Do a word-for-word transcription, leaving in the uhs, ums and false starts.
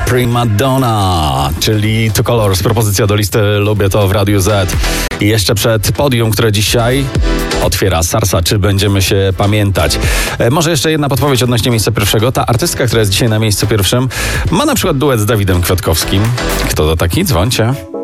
Prima Donna, czyli Two Colors, propozycja do listy Lubię to w Radiu Z. I jeszcze przed podium, które dzisiaj otwiera Sarsa, czy będziemy się pamiętać. E, może jeszcze jedna podpowiedź odnośnie miejsca pierwszego. Ta artystka, która jest dzisiaj na miejscu pierwszym, ma na przykład duet z Dawidem Kwiatkowskim. Kto to taki? Dzwońcie.